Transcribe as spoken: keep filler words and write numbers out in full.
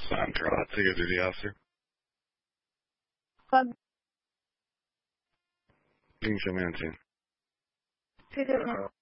Sandra, take a duty officer. Club You can show me on team. two different